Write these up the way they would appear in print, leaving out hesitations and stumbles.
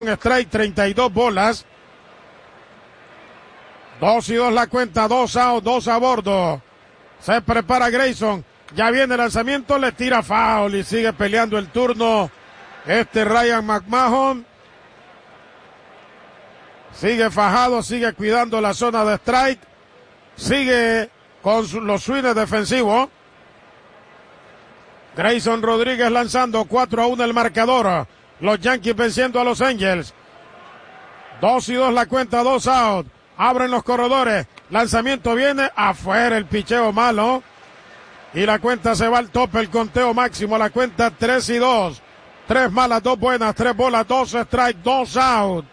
Strike, 32 bolas. 2-2 la cuenta, 2 out, 2 a bordo. Se prepara Grayson. Ya viene el lanzamiento, le tira foul y sigue peleando el turno. Ryan McMahon. Sigue fajado, sigue cuidando la zona de strike. Sigue con los swings defensivos. Grayson Rodríguez lanzando, 4-1 el marcador. Los Yankees venciendo a los Angels. 2-2 la cuenta, 2 out. Abren los corredores. Lanzamiento viene afuera, el picheo malo. Y la cuenta se va al tope, el conteo máximo. La cuenta 3-2. 3 malas, 2 buenas, 3 bolas, 2 strike, 2 out.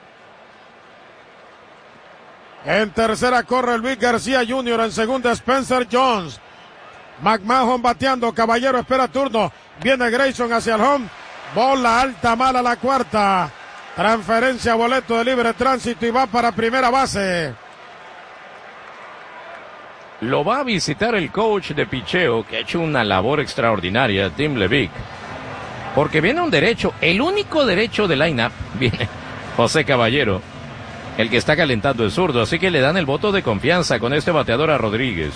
En tercera corre Luis García Jr. En segunda Spencer Jones. McMahon bateando. Caballero espera turno. Viene Grayson hacia el home. Bola alta, mala la cuarta. Transferencia, boleto de libre tránsito y va para primera base. Lo va a visitar el coach de picheo, que ha hecho una labor extraordinaria, Tim Levick. Porque viene un derecho, el único derecho del line-up, viene José Caballero, el que está calentando el zurdo, así que le dan el voto de confianza con este bateador a Rodríguez.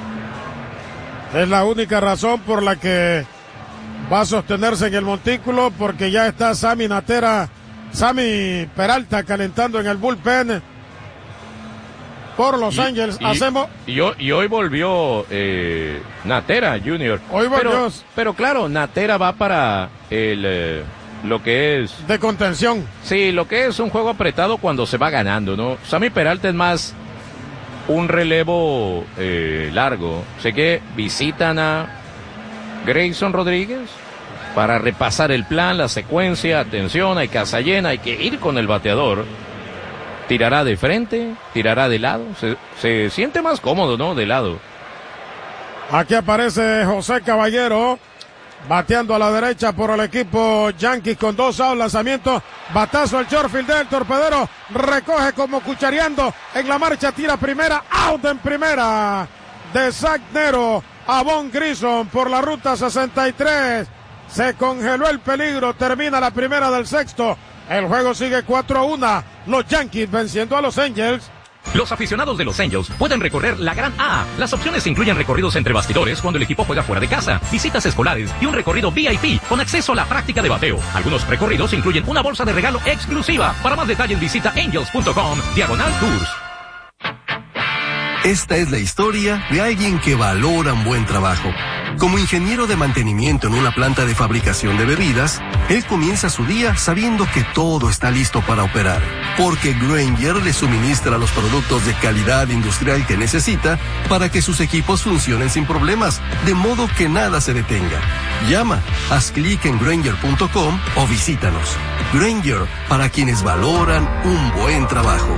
Es la única razón por la que va a sostenerse en el montículo, porque ya está Sammy Peralta calentando en el bullpen por Los Ángeles. Y hoy volvió Natera Jr. Hoy volvió. Pero claro, Natera va para lo que es de contención. Sí, lo que es un juego apretado cuando se va ganando, ¿no? Sammy Peralta es más un relevo largo. Sé que visitan a Grayson Rodríguez para repasar el plan, la secuencia. Atención, hay casa llena, hay que ir con el bateador. Tirará de frente, tirará de lado. Se siente más cómodo, ¿no? De lado. Aquí aparece José Caballero, bateando a la derecha por el equipo Yankees con 2 outs. Lanzamiento, batazo al shortfield del torpedero. Recoge como cuchareando. En la marcha tira primera, out en primera. De Zach Nero a Von Grissom por la ruta 63. Se congeló el peligro. Termina la primera del sexto. El juego sigue 4-1. Los Yankees venciendo a los Angels. Los aficionados de los Angels pueden recorrer la Gran A. Las opciones incluyen recorridos entre bastidores cuando el equipo juega fuera de casa, visitas escolares y un recorrido VIP con acceso a la práctica de bateo. Algunos recorridos incluyen una bolsa de regalo exclusiva. Para más detalles visita angels.com/tours. Esta es la historia de alguien que valora un buen trabajo. Como ingeniero de mantenimiento en una planta de fabricación de bebidas, él comienza su día sabiendo que todo está listo para operar, porque Grainger le suministra los productos de calidad industrial que necesita para que sus equipos funcionen sin problemas, de modo que nada se detenga. Llama, haz clic en Grainger.com o visítanos. Grainger, para quienes valoran un buen trabajo.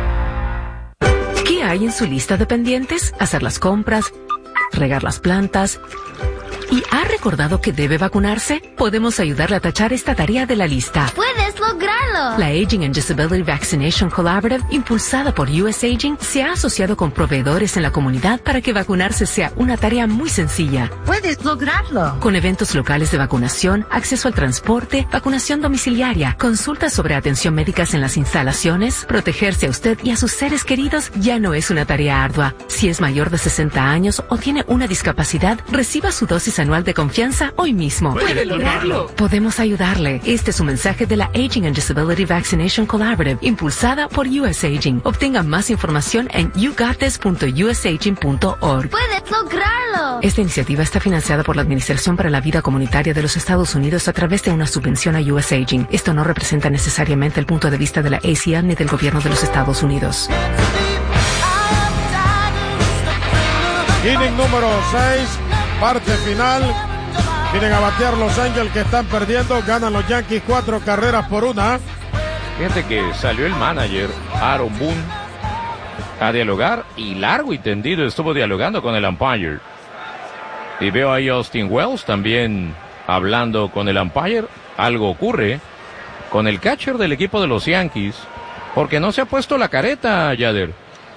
¿Qué hay en su lista de pendientes? Hacer las compras, regar las plantas. ¿Y ha recordado que debe vacunarse? Podemos ayudarle a tachar esta tarea de la lista. ¡Puedes lograrlo! La Aging and Disability Vaccination Collaborative, impulsada por US Aging, se ha asociado con proveedores en la comunidad para que vacunarse sea una tarea muy sencilla. ¡Puedes lograrlo! Con eventos locales de vacunación, acceso al transporte, vacunación domiciliaria, consultas sobre atención médicas en las instalaciones, protegerse a usted y a sus seres queridos ya no es una tarea ardua. Si es mayor de 60 años o tiene una discapacidad, reciba su dosis anual de confianza hoy mismo. ¡Puede lograrlo! Podemos ayudarle. Este es un mensaje de la Aging and Disability Vaccination Collaborative, impulsada por US Aging. Obtenga más información en yougotis.usaging.org. ¡Puedes lograrlo! Esta iniciativa está financiada por la Administración para la Vida Comunitaria de los Estados Unidos a través de una subvención a US Aging. Esto no representa necesariamente el punto de vista de la ACL ni del gobierno de los Estados Unidos. Inning número 6, parte final. Vienen a batear los Angels que están perdiendo. Ganan los Yankees 4-1. Fíjate que salió el manager, Aaron Boone, a dialogar, y largo y tendido estuvo dialogando con el umpire. Y veo ahí a Austin Wells también hablando con el umpire. Algo ocurre con el catcher del equipo de los Yankees, porque no se ha puesto la careta, Yader.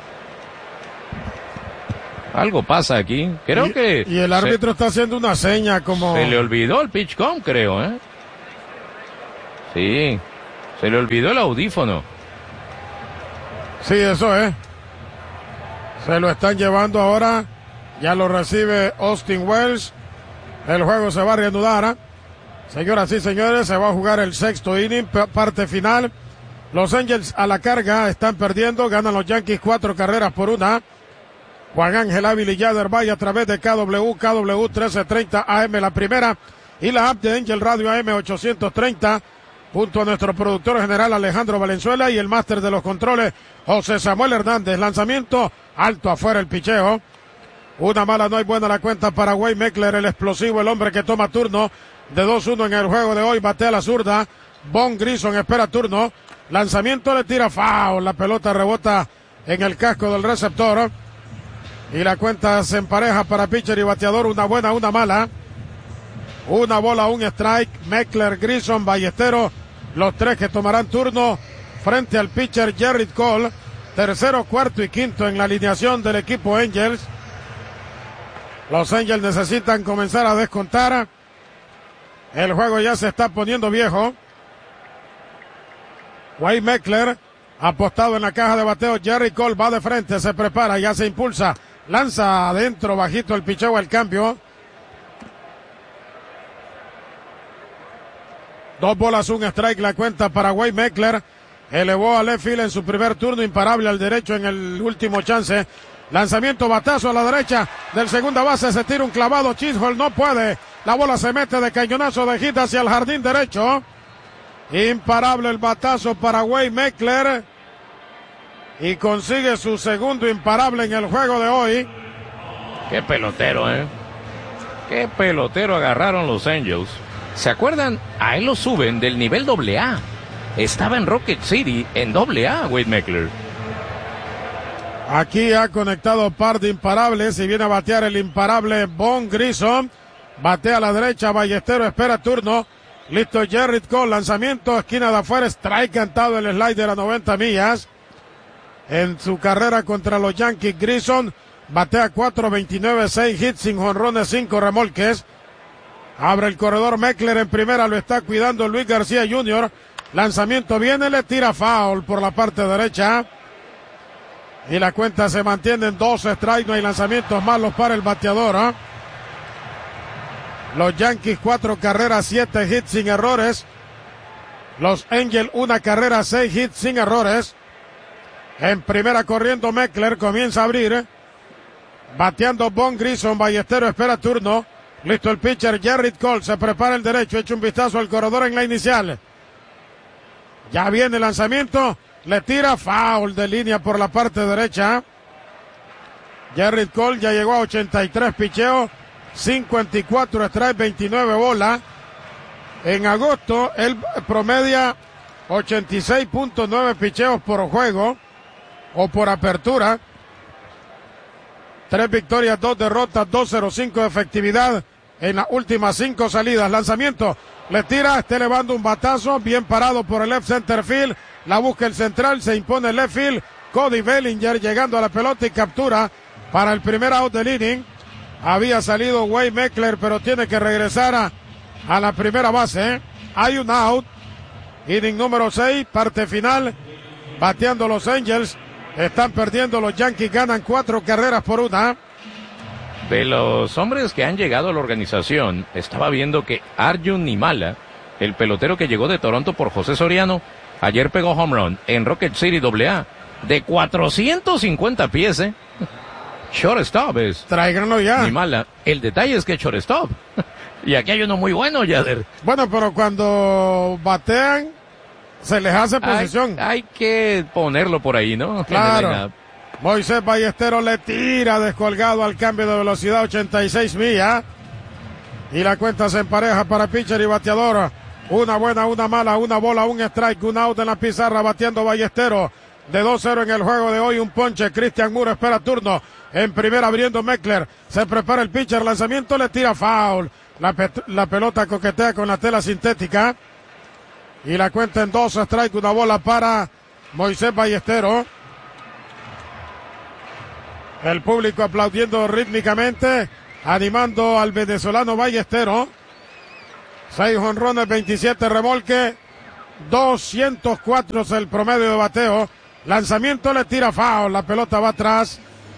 Algo pasa aquí. Creo que... Y el árbitro está haciendo una seña como... Se le olvidó el pitch count, creo, ¿eh? Sí. Se le olvidó el audífono. Sí, eso es. Se lo están llevando ahora. Ya lo recibe Austin Wells. El juego se va a reanudar. Señoras y señores, se va a jugar el sexto inning, parte final. Los Angels a la carga están perdiendo. Ganan los Yankees 4 carreras por 1. Juan Ángel Ávila y Yader Valle a través de KW 1330 AM la primera y la app de Angel Radio AM 830. Junto a nuestro productor general Alejandro Valenzuela y el máster de los controles José Samuel Hernández. Lanzamiento alto afuera el picheo. Una mala, no hay buena la cuenta para Wade Meckler, el explosivo, el hombre que toma turno de 2-1 en el juego de hoy. Batea la zurda. Von Grison espera turno. Lanzamiento, le tira foul. La pelota rebota en el casco del receptor. Y la cuenta se empareja para pitcher y bateador. Una buena, una mala. Una bola, un strike. Meckler, Grison, Ballesteros. Los tres que tomarán turno frente al pitcher Gerrit Cole. Tercero, cuarto y quinto en la alineación del equipo Angels. Los Angels necesitan comenzar a descontar. El juego ya se está poniendo viejo. Wade Meckler apostado en la caja de bateo. Gerrit Cole va de frente, se prepara, ya se impulsa. Lanza adentro, bajito el picheo al cambio. 2 bolas, un strike la cuenta para Wade Meckler. Elevó a left field en su primer turno, imparable al derecho en el último chance. Lanzamiento, batazo a la derecha del segunda base, se tira un clavado, Chisholm no puede. La bola se mete de cañonazo de hit hacia el jardín derecho. Imparable el batazo para Wade Meckler. Y consigue su segundo imparable en el juego de hoy. Qué pelotero, Qué pelotero agarraron los Angels. ¿Se acuerdan? A él lo suben del nivel AA. Estaba en Rocket City en AA, Wade Meckler. Aquí ha conectado par de imparables y viene a batear el imparable Von Grison. Batea a la derecha, Ballesteros espera turno. Listo Gerrit Cole, lanzamiento, esquina de afuera, strike cantado el slider a 90 millas. En su carrera contra los Yankees, Grison batea 4-29, 6 hits, sin jonrones, 5 remolques. Abre el corredor Meckler en primera, lo está cuidando Luis García Jr. Lanzamiento viene, le tira foul por la parte derecha. Y la cuenta se mantiene en 2 strikes, no hay lanzamientos malos para el bateador. Los Yankees 4 carreras, 7 hits sin errores. Los Angels 1 carrera, 6 hits sin errores. En primera corriendo Meckler, comienza a abrir. Bateando Von Grison, Ballesteros espera turno. Listo el pitcher Gerrit Cole, se prepara el derecho, echa un vistazo al corredor en la inicial. Ya viene el lanzamiento, le tira foul de línea por la parte derecha. Gerrit Cole ya llegó a 83 picheos, 54 strikes, 29 bolas. En agosto él promedia 86.9 picheos por juego o por apertura. 3 victorias, 2 derrotas, 2.05 de efectividad en las últimas 5 salidas. Lanzamiento, le tira, está elevando un batazo, bien parado por el left center field. La busca el central, se impone el left field. Cody Bellinger llegando a la pelota y captura para el primer out del inning. Había salido Wade Meckler, pero tiene que regresar a la primera base. Hay un out. Inning número 6, parte final. Bateando los Angels. Están perdiendo los Yankees, ganan 4 carreras por 1. De los hombres que han llegado a la organización, estaba viendo que Arjun Nimala, el pelotero que llegó de Toronto por José Soriano, ayer pegó home run en Rocket City AA de 450 pies, Shortstop es. Tráiganlo ya. Nimala. El detalle es que es shortstop. Y aquí hay uno muy bueno, Yader. Bueno, pero cuando batean, se les hace posición. Hay que ponerlo por ahí, ¿no? Claro. Moisés Ballesteros le tira descolgado al cambio de velocidad, 86 millas. Y la cuenta se empareja para pitcher y bateador. Una buena, una mala, una bola, un strike, un out en la pizarra, bateando Ballesteros. De 2-0 en el juego de hoy, un ponche. Christian Moore espera turno. En primera abriendo Meckler. Se prepara el pitcher, lanzamiento, le tira foul. La pelota coquetea con la tela sintética. Y la cuenta en 2 strike, una bola para Moisés Ballesteros. El público aplaudiendo rítmicamente, animando al venezolano Ballesteros. 6 jonrones, 27 remolques. 204 es el promedio de bateo. Lanzamiento le tira foul, la pelota va atrás.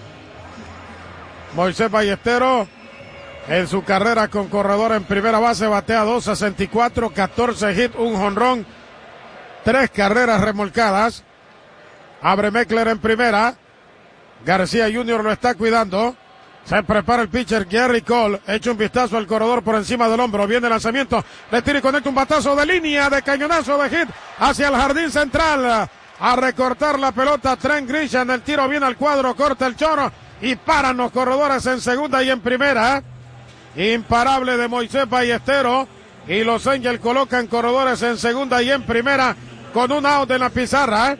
Moisés Ballesteros en su carrera con corredor en primera base batea 264, 14 hits, un jonrón, 3 carreras remolcadas. Abre Meckler en primera. García Jr. lo está cuidando. Se prepara el pitcher Gary Cole. Echa un vistazo al corredor por encima del hombro. Viene el lanzamiento. Le tira y conecta un batazo de línea de cañonazo de hit hacia el jardín central. A recortar la pelota Trent Grisham. El tiro viene al cuadro. Corta el choro. Y paran los corredores en segunda y en primera. Imparable de Moisés Ballesteros. Y los Angels colocan corredores en segunda y en primera con un out en la pizarra.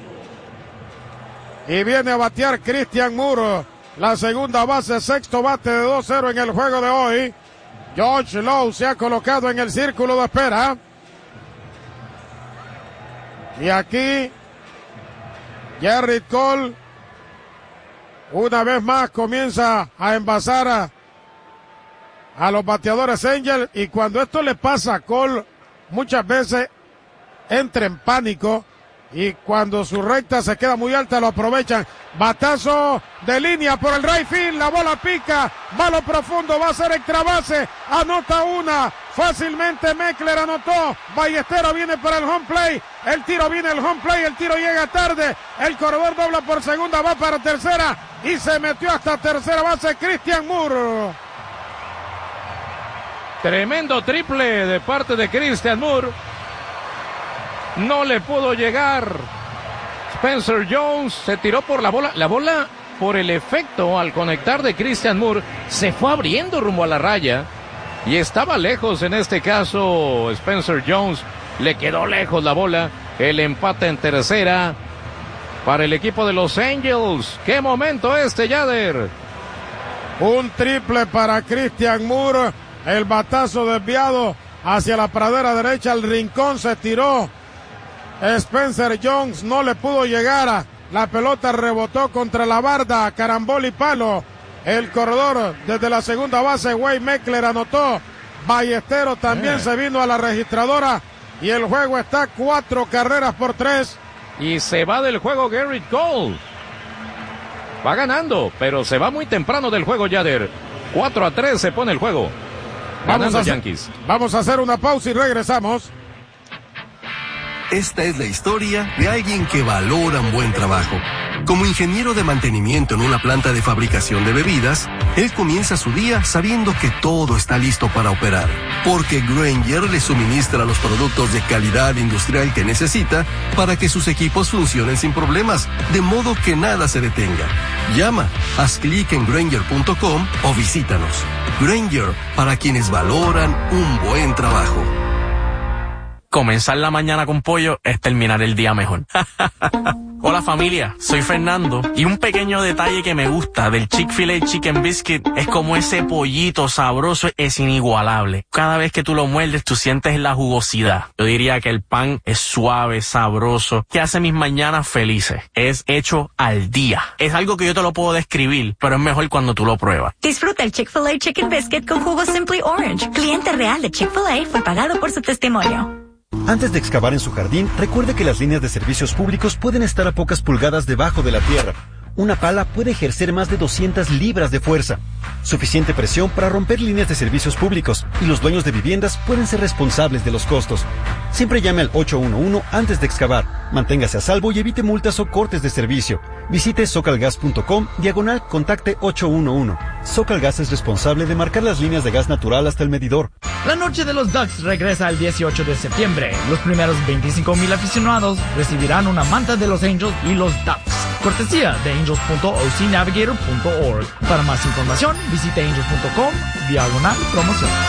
Y viene a batear Christian Moore. La segunda base, sexto bate de 2-0 en el juego de hoy. Josh Lowe se ha colocado en el círculo de espera. Y aquí Gerrit Cole una vez más comienza a envasar a los bateadores Angels. Y cuando esto le pasa a Cole, muchas veces entra en pánico. Y cuando su recta se queda muy alta, lo aprovechan. Batazo de línea por el right field. La bola pica. Va a lo profundo. Va a ser extra base. Anota una. Fácilmente Meckler anotó. Ballesteros viene para el home play. El tiro viene el home play. El tiro llega tarde. El corredor dobla por segunda. Va para tercera. Y se metió hasta tercera base Christian Moore. Tremendo triple de parte de Christian Moore. No le pudo llegar. Spencer Jones se tiró por la bola. La bola, por el efecto al conectar de Christian Moore, se fue abriendo rumbo a la raya. Y estaba lejos en este caso Spencer Jones. Le quedó lejos la bola. El empate en tercera para el equipo de los Angels. ¡Qué momento este, Yader! Un triple para Christian Moore. El batazo desviado hacia la pradera derecha. El rincón se tiró. Spencer Jones no le pudo llegar. La pelota rebotó contra la barda. Carambol y palo. El corredor desde la segunda base, Wade Meckler anotó. Ballesteros también se vino a la registradora. Y el juego está 4 carreras por 3. Y se va del juego Gerrit Cole. Va ganando, pero se va muy temprano del juego, Yader. 4-3 se pone el juego. Ganando Yankees. Vamos a hacer una pausa y regresamos. Esta es la historia de alguien que valora un buen trabajo. Como ingeniero de mantenimiento en una planta de fabricación de bebidas, él comienza su día sabiendo que todo está listo para operar, porque Grainger le suministra los productos de calidad industrial que necesita para que sus equipos funcionen sin problemas, de modo que nada se detenga. Llama, haz clic en Grainger.com o visítanos. Grainger, para quienes valoran un buen trabajo. Comenzar la mañana con pollo es terminar el día mejor. Hola familia, soy Fernando y un pequeño detalle que me gusta del Chick-fil-A Chicken Biscuit es como ese pollito sabroso es inigualable. Cada vez que tú lo muerdes tú sientes la jugosidad. Yo diría que el pan es suave, sabroso, que hace mis mañanas felices. Es hecho al día. Es algo que yo te lo puedo describir, pero es mejor cuando tú lo pruebas. Disfruta el Chick-fil-A Chicken Biscuit con jugo Simply Orange. Cliente real de Chick-fil-A fue pagado por su testimonio. Antes de excavar en su jardín, recuerde que las líneas de servicios públicos pueden estar a pocas pulgadas debajo de la tierra. Una pala puede ejercer más de 200 libras de fuerza. Suficiente presión para romper líneas de servicios públicos y los dueños de viviendas pueden ser responsables de los costos. Siempre llame al 811 antes de excavar. Manténgase a salvo y evite multas o cortes de servicio. Visite socalgas.com/contacte 811. Socalgas es responsable de marcar las líneas de gas natural hasta el medidor. La noche de los Ducks regresa el 18 de septiembre. Los primeros 25,000 aficionados recibirán una manta de los Angels y los Ducks. Cortesía de angels.ocnavigator.org. Para más información, visite angels.com/promociones.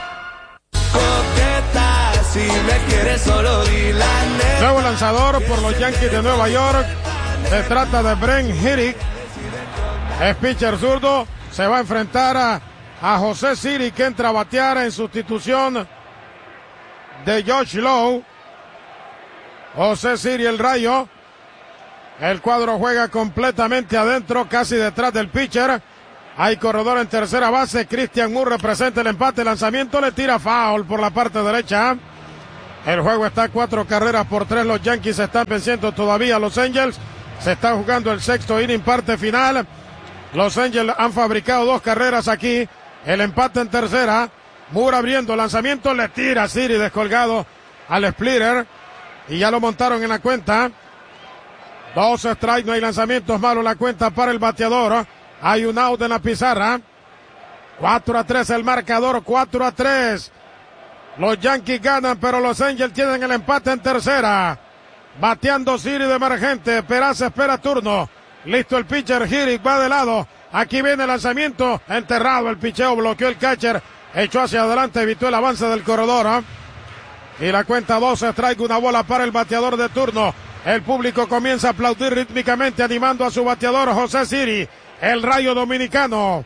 Si me quieres solo di la neta. Nuevo lanzador por los Yankees de Nueva York. Se trata de Brent Hirick. Es pitcher zurdo. Se va a enfrentar a José Siri, que entra a batear en sustitución de Josh Lowe. José Siri, el rayo. El cuadro juega completamente adentro, casi detrás del pitcher. Hay corredor en tercera base. Christian Moore representa el empate. Lanzamiento le tira foul por la parte derecha. El juego está 4-3. Los Yankees están venciendo todavía a los Angels. Se está jugando el sexto inning, parte final. Los Angels han fabricado 2 carreras aquí. El empate en tercera. Moore abriendo lanzamiento. Le tira Siri descolgado al splitter. Y ya lo montaron en la cuenta. 2 strikes, no hay lanzamientos malos. La cuenta para el bateador. Hay un out en la pizarra. 4-3 el marcador. 4-3. Los Yankees ganan, pero los Angels tienen el empate en tercera. Bateando Siri de emergente. Peraza espera turno. Listo el pitcher. Giric va de lado. Aquí viene el lanzamiento. Enterrado el picheo. Bloqueó el catcher. Echó hacia adelante. Evitó el avance del corredor. Y la cuenta 2 strike. Una bola para el bateador de turno. El público comienza a aplaudir rítmicamente, animando a su bateador José Siri, el Rayo dominicano.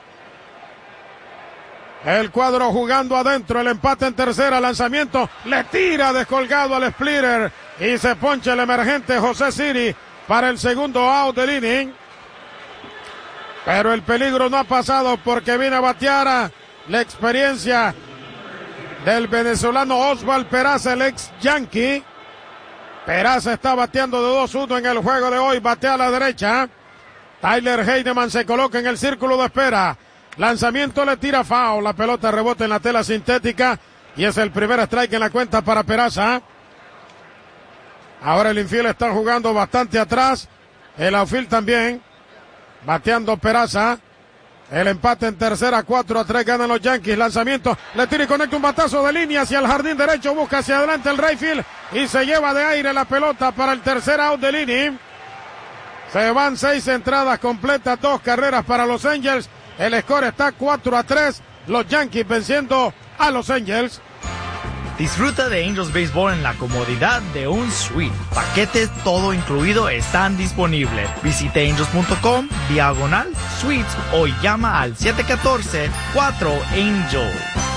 El cuadro jugando adentro, el empate en tercera, lanzamiento, le tira descolgado al splitter y se poncha el emergente José Siri para el segundo out del inning. Pero el peligro no ha pasado porque viene a batear la experiencia del venezolano Oswald Peraza, el ex Yankee. Peraza está bateando de 2-1 en el juego de hoy, batea a la derecha. Tyler Heinemann se coloca en el círculo de espera. Lanzamiento, le tira foul, la pelota rebota en la tela sintética y es el primer strike en la cuenta para Peraza. Ahora el infield está jugando bastante atrás, el outfield también, bateando Peraza. El empate en tercera, 4-3, ganan los Yankees. Lanzamiento, le tira y conecta un batazo de línea hacia el jardín derecho, busca hacia adelante el right field y se lleva de aire la pelota para el tercer out del inning. Se van 6 entradas completas, 2 carreras para los Angels. El score está 4-3. Los Yankees venciendo a los Angels. Disfruta de Angels Baseball en la comodidad de un suite. Paquetes todo incluido están disponibles. Visite angels.com/suites o llama al 714-4ANGEL.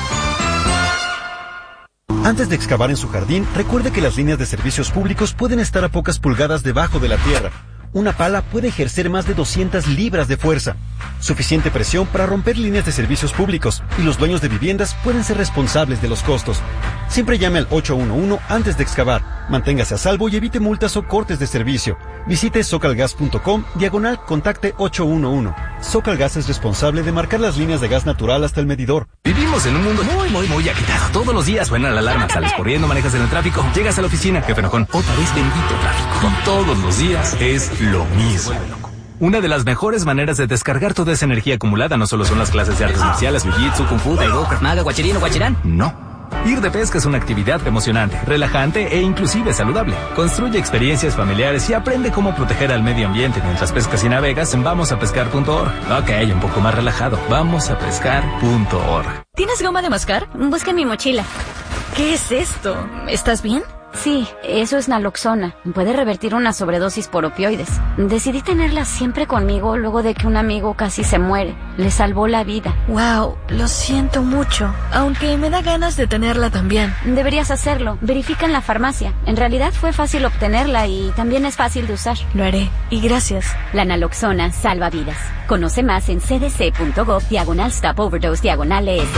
Antes de excavar en su jardín, recuerde que las líneas de servicios públicos pueden estar a pocas pulgadas debajo de la tierra. Una pala puede ejercer más de 200 libras de fuerza. Suficiente presión para romper líneas de servicios públicos y los dueños de viviendas pueden ser responsables de los costos. Siempre llame al 811 antes de excavar. Manténgase a salvo y evite multas o cortes de servicio. Visite socalgas.com/contacte 811. Socalgas es responsable de marcar las líneas de gas natural hasta el medidor. Vivimos en un mundo muy agitado. Todos los días suena la alarma, sales corriendo, manejas en el tráfico, llegas a la oficina, jefe enojón, otra vez bendito tráfico. Todos los días es lo mismo. Una de las mejores maneras de descargar toda esa energía acumulada no solo son las clases de artes marciales, jiu-jitsu, kung fu, taekwondo, krav maga, guachirino, guachirán. No. Ir de pesca es una actividad emocionante, relajante e inclusive saludable. Construye experiencias familiares y aprende cómo proteger al medio ambiente mientras pescas y navegas en vamosapescar.org. Ok, un poco más relajado. Vamosapescar.org. ¿Tienes goma de mascar? Busca en mi mochila. ¿Qué es esto? ¿Estás bien? Sí, eso es naloxona. Puede revertir una sobredosis por opioides. Decidí tenerla siempre conmigo luego de que un amigo casi se muere. Le salvó la vida. Wow, lo siento mucho. Aunque me da ganas de tenerla también. Deberías hacerlo. Verifica en la farmacia. En realidad fue fácil obtenerla y también es fácil de usar. Lo haré. Y gracias. La naloxona salva vidas. Conoce más en cdc.gov/stop-overdose/ES.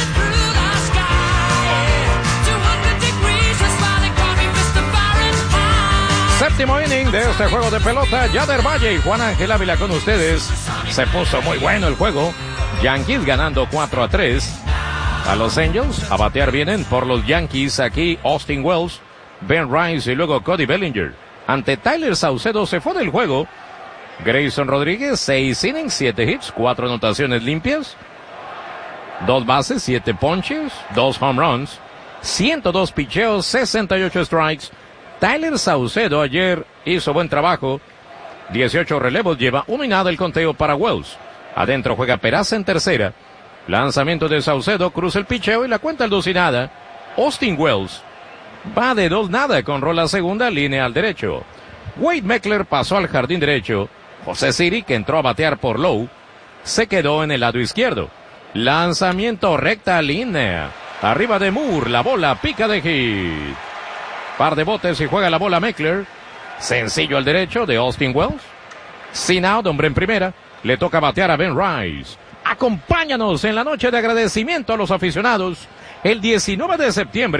Séptimo inning de este juego de pelota. Yader Valle y Juan Ángel Ávila con ustedes. Se puso muy bueno el juego. Yankees ganando 4-3 a los Angels. A batear vienen por los Yankees aquí Austin Wells, Ben Rice y luego Cody Bellinger. Ante Tyler Saucedo se fue del juego Grayson Rodríguez. 6 innings, 7 hits, 4 anotaciones limpias, 2 bases, 7 ponches, 2 home runs, 102 picheos, 68 strikes. Tyler Saucedo ayer hizo buen trabajo. 18 relevos, lleva 1 y nada el conteo para Wells. Adentro juega Peraza en tercera. Lanzamiento de Saucedo, cruza el picheo y la cuenta el 2 y nada. Austin Wells va de 2-0 con rola segunda, línea al derecho. Wade Meckler pasó al jardín derecho. José Siri, que entró a batear por Lowe, se quedó en el lado izquierdo. Lanzamiento recta, línea. Arriba de Moore, la bola pica de hit. Par de botes y juega la bola Meckler. Sencillo al derecho de Austin Wells. Sin out, hombre en primera. Le toca batear a Ben Rice. Acompáñanos en la noche de agradecimiento a los aficionados. El 19 de septiembre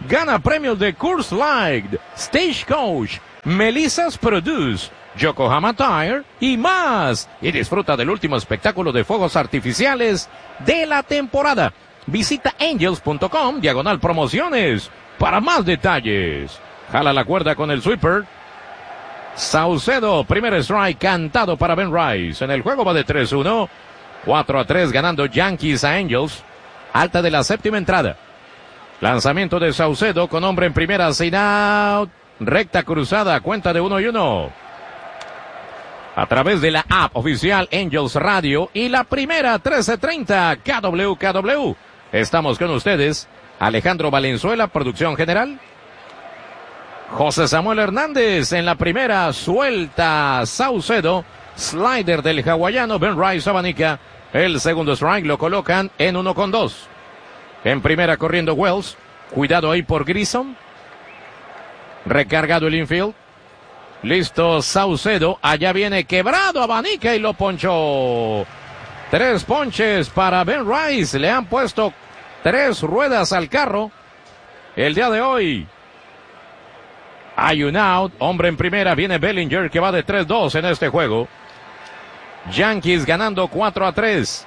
Gana premios de Coors Light, Stagecoach, Melissa's Produce, Yokohama Tire y más. Y disfruta del último espectáculo de fuegos artificiales de la temporada. Visita angels.com/promociones para más detalles. Jala la cuerda con el sweeper. Saucedo, primer strike cantado para Ben Rice. En el juego va de 3-1. 4-3 ganando Yankees a Angels. Alta de la séptima entrada. Lanzamiento de Saucedo con hombre en primera, sin out. Recta cruzada, cuenta de 1-1. A través de la app oficial Angels Radio y la primera 1330 KWKW. Estamos con ustedes. Alejandro Valenzuela, producción general. José Samuel Hernández en la primera, suelta Saucedo. Slider del hawaiano, Ben Rice abanica. El segundo strike lo colocan en 1-2. En primera corriendo Wells. Cuidado ahí por Grissom. Recargado el infield. Listo Saucedo. Allá viene quebrado, abanica y lo ponchó. 3 ponches para Ben Rice. Le han puesto 3 ruedas al carro. El día de hoy. Hay un out. Hombre en primera. Viene Bellinger que va de 3-2 en este juego. Yankees ganando 4-3.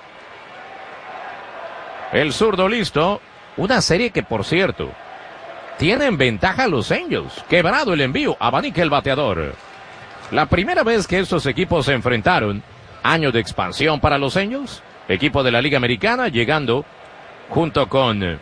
El zurdo listo. Una serie que, por cierto, tienen ventaja los Angels. Quebrado el envío. Abanica el bateador. La primera vez que estos equipos se enfrentaron. Año de expansión para los Angels. Equipo de la Liga Americana llegando junto con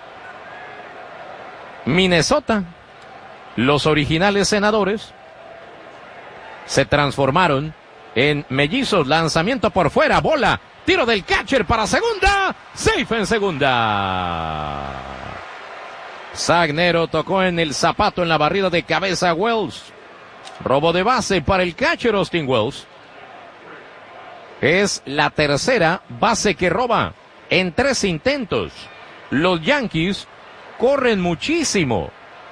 Minnesota. Los originales senadores se transformaron en mellizos. Lanzamiento por fuera. Bola. Tiro del catcher para segunda. Safe en segunda. Sagnero tocó en el zapato en la barrida de cabeza a Wells. Robo de base para el catcher Austin Wells. Es la tercera base que roba en 3 intentos. Los Yankees corren muchísimo.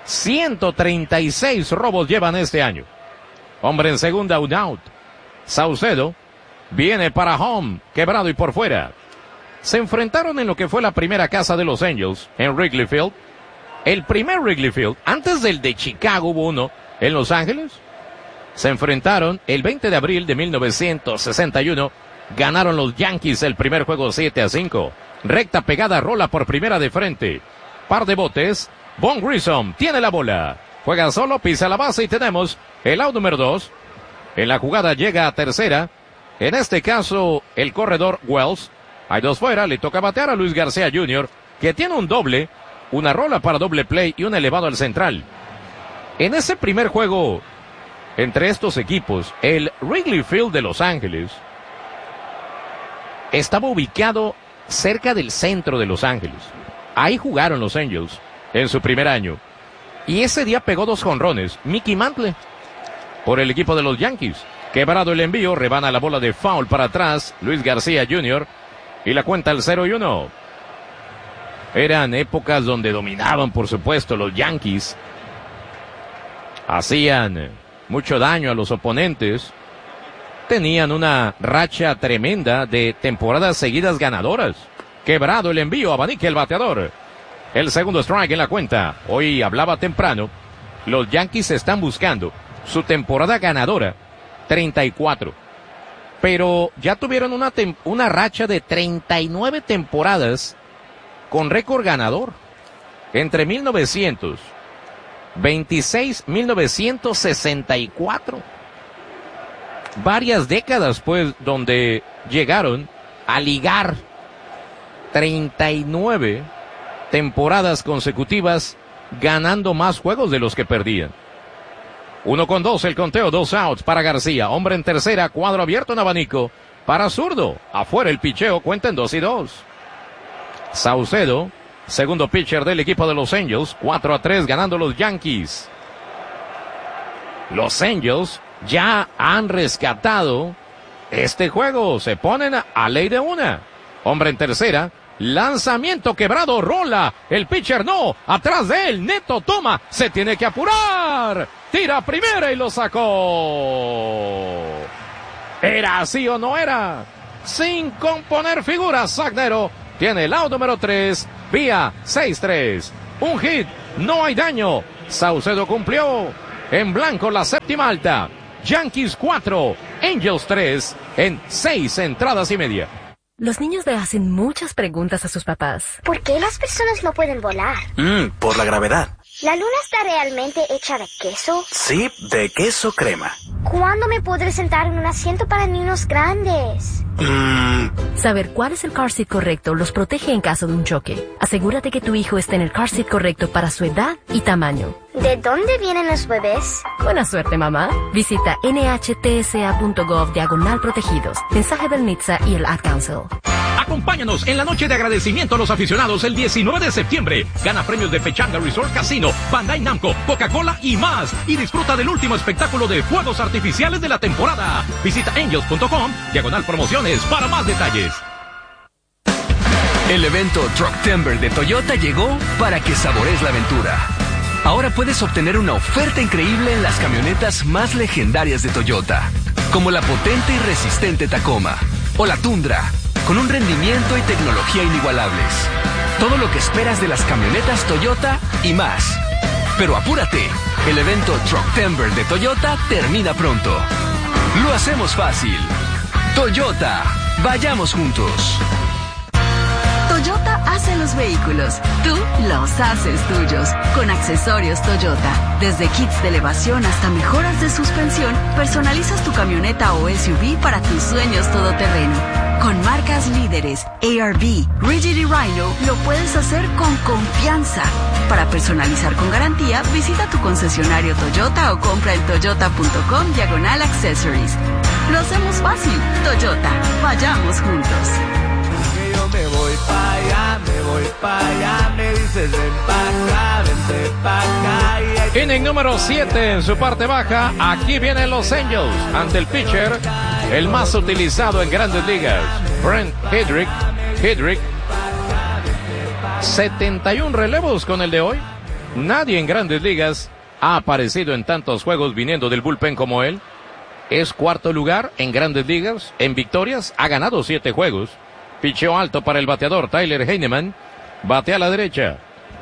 136 robos llevan este año. Hombre en segunda, un out. Saucedo viene para home, quebrado y por fuera. Se enfrentaron en lo que fue la primera casa de los Angels, en Wrigley Field. El primer Wrigley Field, antes del de Chicago hubo uno en Los Ángeles. Se enfrentaron el 20 de abril de 1961. Ganaron los Yankees el primer juego 7-5. Recta pegada, rola por primera de frente. Par de botes. Von Grissom tiene la bola. Juega solo, pisa la base y tenemos el out número 2. En la jugada llega a tercera. En este caso, el corredor Wells. Hay 2 fuera, le toca batear a Luis García Jr., que tiene un doble, una rola para doble play y un elevado al central. En ese primer juego entre estos equipos, el Wrigley Field de Los Ángeles estaba ubicado cerca del centro de Los Ángeles. Ahí jugaron los Angels en su primer año. Y ese día pegó 2 jonrones Mickey Mantle por el equipo de los Yankees. Quebrado el envío, rebana la bola de foul para atrás, Luis García Jr. y la cuenta el 0-1. Eran épocas donde dominaban, por supuesto, los Yankees. Hacían mucho daño a los oponentes. Tenían una racha tremenda de temporadas seguidas ganadoras. Quebrado el envío, abanica el bateador. El segundo strike en la cuenta. Hoy hablaba temprano. Los Yankees están buscando su temporada ganadora 34. Pero ya tuvieron una racha de 39 temporadas con récord ganador. Entre 1926 y 1964. Varias décadas, pues, donde llegaron a ligar 39 temporadas consecutivas ganando más juegos de los que perdían. 1-2 el conteo, 2 outs para García. Hombre en tercera, cuadro abierto en abanico para zurdo. Afuera el picheo, cuenta en 2-2. Saucedo, segundo pitcher del equipo de los Angels, 4-3 ganando los Yankees. Los Angels ya han rescatado este juego. Se ponen a ley de una. Hombre en tercera. Lanzamiento quebrado, rola. El pitcher no. Atrás de él, Neto toma. Se tiene que apurar. Tira primera y lo sacó. ¿Era así o no era? Sin componer figuras, Sagnero tiene el out número 3 vía 6-3. Un hit, no hay daño. Saucedo cumplió. En blanco la séptima alta. Yankees 4, Angels 3 en 6 entradas y media. Los niños le hacen muchas preguntas a sus papás. ¿Por qué las personas no pueden volar? Por la gravedad. ¿La luna está realmente hecha de queso? Sí, de queso crema. ¿Cuándo me podré sentar en un asiento para niños grandes? Saber cuál es el car seat correcto los protege en caso de un choque. Asegúrate que tu hijo esté en el car seat correcto para su edad y tamaño. ¿De dónde vienen los bebés? Buena suerte, mamá. Visita nhtsa.gov/protegidos. Mensaje del NHTSA y el Ad Council. Acompáñanos en la noche de agradecimiento a los aficionados el 19 de septiembre. Gana premios de Pechanga Resort Casino, Bandai Namco, Coca-Cola y más. Y disfruta del último espectáculo de fuegos artificiales de la temporada. Visita angels.com/promociones para más detalles. El evento Trucktember de Toyota llegó para que saborees la aventura. Ahora puedes obtener una oferta increíble en las camionetas más legendarias de Toyota, como la potente y resistente Tacoma o la Tundra, con un rendimiento y tecnología inigualables. Todo lo que esperas de las camionetas Toyota y más. Pero apúrate, el evento Trucktember de Toyota termina pronto. Lo hacemos fácil. Toyota, vayamos juntos. Toyota hace los vehículos, tú los haces tuyos. Con accesorios Toyota, desde kits de elevación hasta mejoras de suspensión, personalizas tu camioneta o SUV para tus sueños todoterreno. Con marcas líderes, ARB, Rigid y Rhino, lo puedes hacer con confianza. Para personalizar con garantía, visita tu concesionario Toyota o compra en toyota.com/accessories. Lo hacemos fácil. Toyota, vayamos juntos. Me voy pa' allá, me dices ven pa' acá, vente pa' acá. Inning número 7 en su parte baja. Aquí vienen los Angels ante el pitcher, el más utilizado en Grandes Ligas, Brent Hedrick. 71 relevos con el de hoy. Nadie en Grandes Ligas ha aparecido en tantos juegos viniendo del bullpen como él. Es cuarto lugar en Grandes Ligas en victorias. Ha ganado 7 juegos. Picheo alto para el bateador Tyler Heinemann. Batea a la derecha.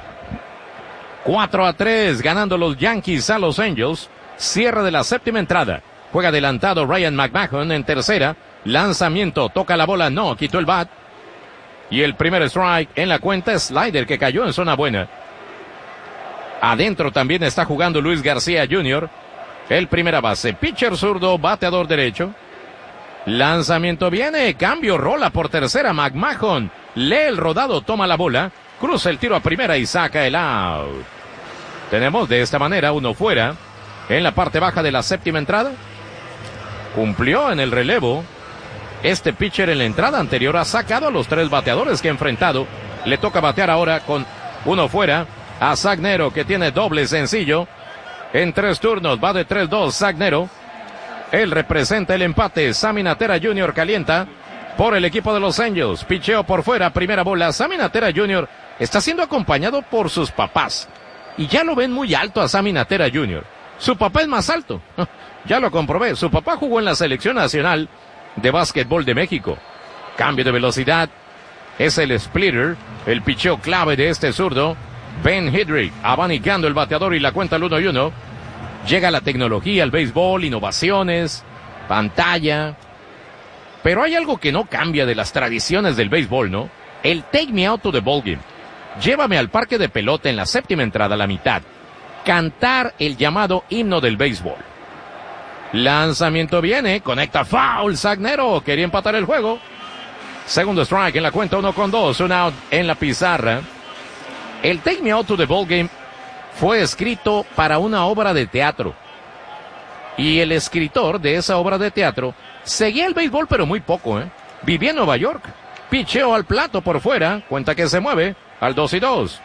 4-3 ganando los Yankees a los Angels. Cierre de la séptima entrada. Juega adelantado Ryan McMahon en tercera. Lanzamiento, toca la bola, no, quitó el bat. Y el primer strike en la cuenta, slider que cayó en zona buena. Adentro también está jugando Luis García Jr. El primera base, pitcher zurdo, bateador derecho. Lanzamiento viene, cambio, rola por tercera, McMahon lee el rodado, toma la bola, cruza el tiro a primera y saca el out. Tenemos de esta manera uno fuera en la parte baja de la séptima entrada. Cumplió en el relevo. Este pitcher en la entrada anterior ha sacado a los 3 bateadores que ha enfrentado. Le toca batear ahora con uno fuera a Zagnero, que tiene doble sencillo en 3 turnos, va de 3-2 Zagnero. Él representa el empate. Sammy Natera Jr. calienta por el equipo de los Angels. Picheo por fuera, primera bola. Sammy Natera Jr. está siendo acompañado por sus papás. Y ya lo ven muy alto a Sammy Natera Jr. Su papá es más alto. Ya lo comprobé. Su papá jugó en la selección nacional de básquetbol de México. Cambio de velocidad. Es el splitter. El picheo clave de este zurdo. Ben Hedrick abanicando el bateador y la cuenta al 1-1. Llega la tecnología, el béisbol, innovaciones, pantalla. Pero hay algo que no cambia de las tradiciones del béisbol, ¿no? El take me out to the ballgame. Llévame al parque de pelota en la séptima entrada, a la mitad. Cantar el llamado himno del béisbol. Lanzamiento viene, conecta foul, Zagnero, quería empatar el juego. Segundo strike en la cuenta, 1-2, un out en la pizarra. El take me out to the ballgame fue escrito para una obra de teatro. Y el escritor de esa obra de teatro seguía el béisbol, pero muy poco, Vivía en Nueva York. Picheo al plato por fuera. Cuenta que se mueve al 2-2.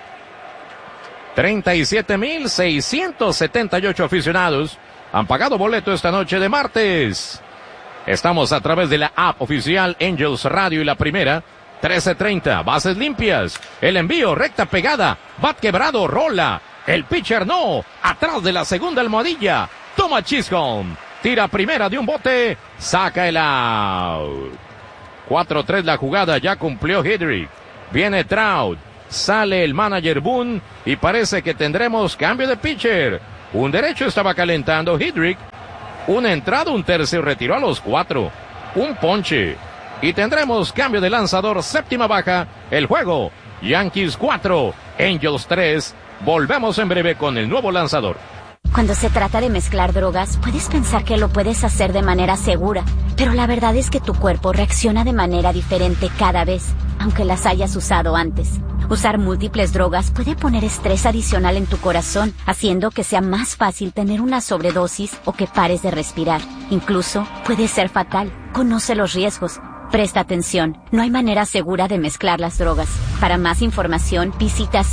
37,678 aficionados han pagado boleto esta noche de martes. Estamos a través de la app oficial Angels Radio y la primera. 13:30. Bases limpias. El envío, recta pegada. Bat quebrado, rola. El pitcher no, atrás de la segunda almohadilla, toma Chisholm, tira primera de un bote, saca el out. 4-3 la jugada, ya cumplió Hedrick. Viene Trout, Sale el manager Boone y parece que tendremos cambio de pitcher. Un derecho estaba calentando Hedrick. Una entrada, un tercio, retiró a los 4. Un ponche. Y tendremos cambio de lanzador, séptima baja. El juego, Yankees 4, Angels 3. Volvemos en breve con el nuevo lanzador. Cuando se trata de mezclar drogas, puedes pensar que lo puedes hacer de manera segura, pero la verdad es que tu cuerpo reacciona de manera diferente cada vez, aunque las hayas usado antes. Usar múltiples drogas puede poner estrés adicional en tu corazón, haciendo que sea más fácil tener una sobredosis o que pares de respirar. Incluso puede ser fatal. Conoce los riesgos. Presta atención, no hay manera segura de mezclar las drogas. Para más información, visita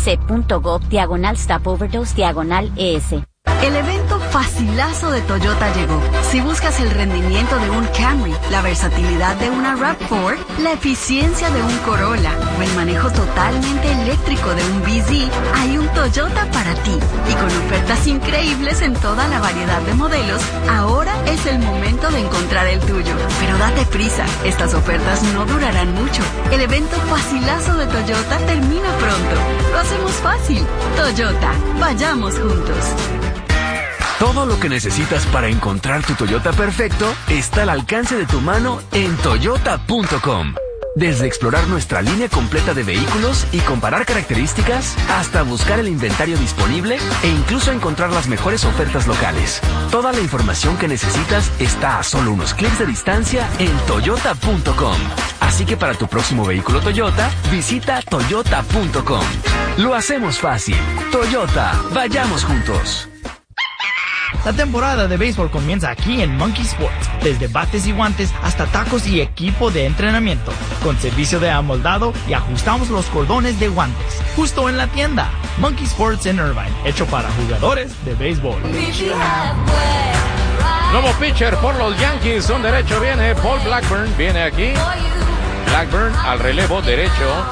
cdc.gov/stop-overdose/ES. El evento facilazo de Toyota llegó. Si buscas el rendimiento de un Camry, la versatilidad de una RAV4, la eficiencia de un Corolla o el manejo totalmente eléctrico de un BZ, hay un Toyota para ti. Y con ofertas increíbles en toda la variedad de modelos, ahora es el momento de encontrar el tuyo. Pero date prisa, estas ofertas no durarán mucho. El evento facilazo de Toyota termina pronto. Lo hacemos fácil. Toyota, vayamos juntos. Todo lo que necesitas para encontrar tu Toyota perfecto está al alcance de tu mano en toyota.com. Desde explorar nuestra línea completa de vehículos y comparar características, hasta buscar el inventario disponible e incluso encontrar las mejores ofertas locales. Toda la información que necesitas está a solo unos clics de distancia en toyota.com. Así que para tu próximo vehículo Toyota, visita toyota.com. Lo hacemos fácil. Toyota, vayamos juntos. La temporada de béisbol comienza aquí en Monkey Sports, desde bates y guantes hasta tacos y equipo de entrenamiento, con servicio de amoldado y ajustamos los cordones de guantes, justo en la tienda. Monkey Sports en Irvine, hecho para jugadores de béisbol. Nuevo pitcher por los Yankees, un derecho viene, Paul Blackburn viene aquí. Blackburn al relevo derecho,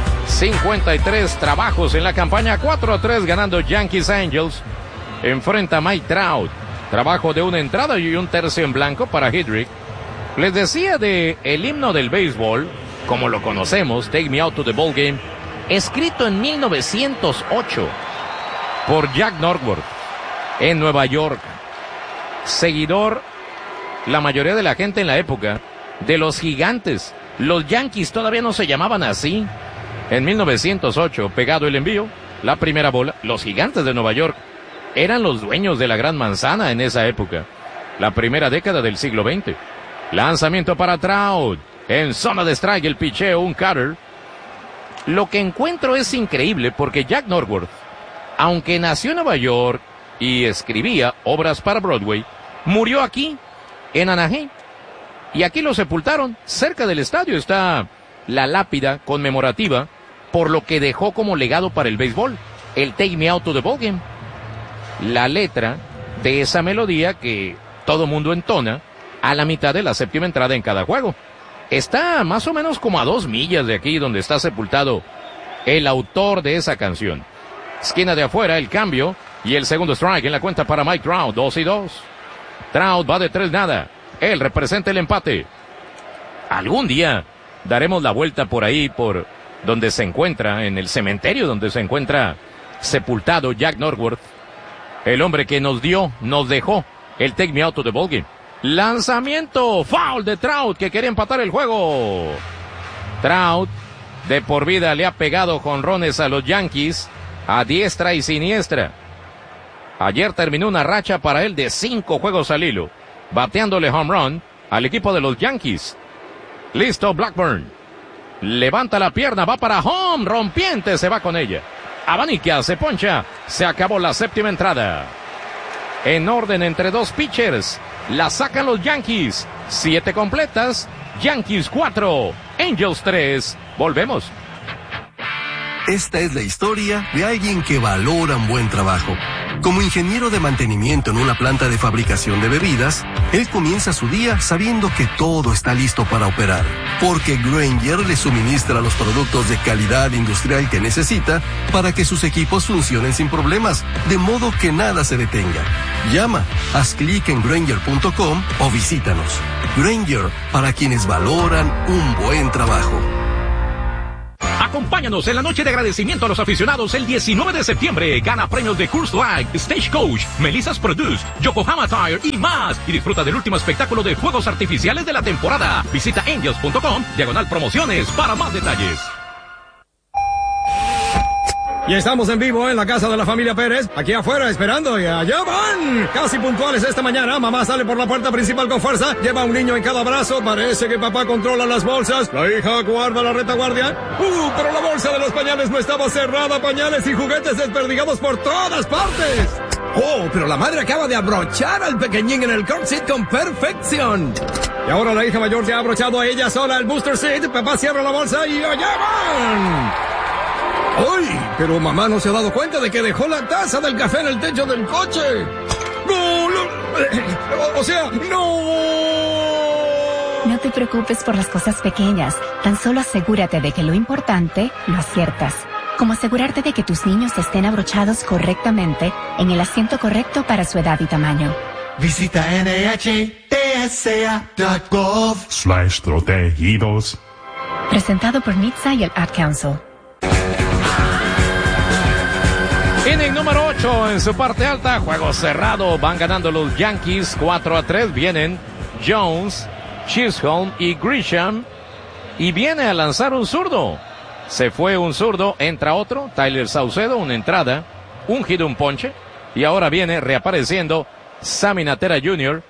53 trabajos en la campaña, 4-3 ganando Yankees Angels. Enfrenta a Mike Trout. Trabajo de una entrada y un tercio en blanco para Hedrick. Les decía de el himno del béisbol, como lo conocemos, Take Me Out to the Ball Game, escrito en 1908 por Jack Norwood en Nueva York. Seguidor, la mayoría de la gente en la época, de los Gigantes. Los Yankees todavía no se llamaban así. En 1908, pegado el envío, la primera bola, los Gigantes de Nueva York eran los dueños de la Gran Manzana en esa época, la primera década del siglo XX. Lanzamiento para Trout, en zona de strike el picheo, un cutter. Lo que encuentro es increíble porque Jack Norwood, aunque nació en Nueva York y escribía obras para Broadway, murió aquí, en Anaheim. Y aquí lo sepultaron, cerca del estadio está la lápida conmemorativa por lo que dejó como legado para el béisbol, el Take Me Out to the Ball Game. La letra de esa melodía que todo mundo entona a la mitad de la séptima entrada en cada juego. Está más o menos como a 2 millas de aquí donde está sepultado el autor de esa canción. Esquina de afuera, el cambio y el segundo strike en la cuenta para Mike Trout, 2-2. Trout va de 3-0. Él representa el empate. Algún día daremos la vuelta por ahí, por donde se encuentra, en el cementerio donde se encuentra sepultado Jack Norwood. El hombre que nos dejó el Take Me Out to the Ball Game. Lanzamiento, foul de Trout que quería empatar el juego. Trout de por vida le ha pegado jonrones a los Yankees a diestra y siniestra. Ayer terminó una racha para él de 5 juegos al hilo, bateándole home run al equipo de los Yankees. Listo Blackburn. Levanta la pierna, va para home, rompiente, se va con ella. Abanica, se poncha, se acabó la séptima entrada. En orden entre 2 pitchers, la sacan los Yankees. 7 completas, Yankees 4, Angels 3. Volvemos. Esta es la historia de alguien que valora un buen trabajo. Como ingeniero de mantenimiento en una planta de fabricación de bebidas, él comienza su día sabiendo que todo está listo para operar, porque Grainger le suministra los productos de calidad industrial que necesita para que sus equipos funcionen sin problemas, de modo que nada se detenga. Llama, haz clic en Grainger.com o visítanos. Grainger, para quienes valoran un buen trabajo. Acompáñanos en la noche de agradecimiento a los aficionados el 19 de septiembre. Gana premios de Coors Light, Stagecoach, Melissa's Produce, Yokohama Tire y más. Y disfruta del último espectáculo de fuegos artificiales de la temporada. Visita angels.com/promociones para más detalles. Y estamos en vivo en la casa de la familia Pérez, aquí afuera esperando, y allá van. Casi puntuales esta mañana, mamá sale por la puerta principal con fuerza, lleva a un niño en cada brazo, parece que papá controla las bolsas, la hija guarda la retaguardia. Pero la bolsa de los pañales no estaba cerrada, pañales y juguetes desperdigados por todas partes. Oh, pero la madre acaba de abrochar al pequeñín en el car seat con perfección. Y ahora la hija mayor ya ha abrochado a ella sola el booster seat, papá cierra la bolsa y allá van. ¡Ay! Pero mamá no se ha dado cuenta de que dejó la taza del café en el techo del coche. ¡No! O sea, ¡no! No te preocupes por las cosas pequeñas. Tan solo asegúrate de que lo importante lo aciertas. Como asegurarte de que tus niños estén abrochados correctamente en el asiento correcto para su edad y tamaño. Visita NHTSA.gov/protegidos. Presentado por NHTSA y el Ad Council. Inning número 8 en su parte alta, juego cerrado, van ganando los Yankees 4-3, vienen Jones, Chisholm y Grisham, y viene a lanzar un zurdo. Se fue un zurdo, entra otro, Tyler Saucedo, una entrada, un hit, un ponche, y ahora viene reapareciendo Sammy Natera Jr.,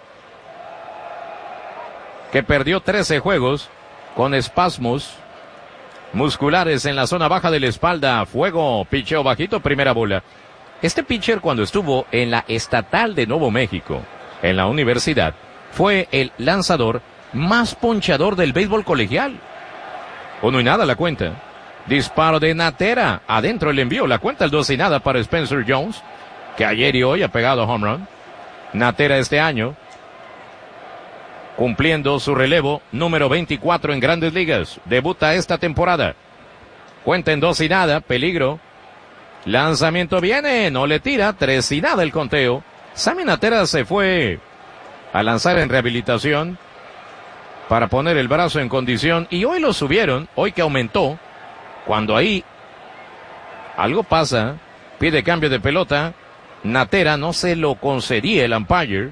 que perdió 13 juegos con espasmos musculares en la zona baja de la espalda. Fuego, picheo bajito, primera bola. Este pitcher, cuando estuvo en la Estatal de Nuevo México, en la universidad, fue el lanzador más ponchador del béisbol colegial. 1-0 la cuenta. Disparo de Natera, adentro el envío, la cuenta el 2-0 para Spencer Jones, que ayer y hoy ha pegado home run. Natera este año cumpliendo su relevo número 24 en Grandes Ligas. Debuta esta temporada. Cuenta en 2-0, peligro. Lanzamiento viene, no le tira, 3-0 el conteo. Sammy Natera se fue a lanzar en rehabilitación para poner el brazo en condición, y hoy lo subieron, hoy que aumentó, cuando ahí algo pasa, pide cambio de pelota. Natera no se lo concedía el umpire.